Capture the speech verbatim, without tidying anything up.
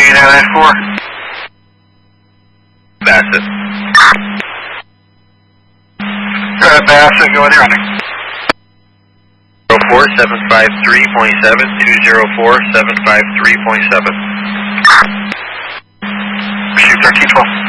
nine nine four. Bassett. Go ahead, Bassett, go with your running. zero four seven five three point seven, two zero four seven five three point seven. Shoot thirteen twelve.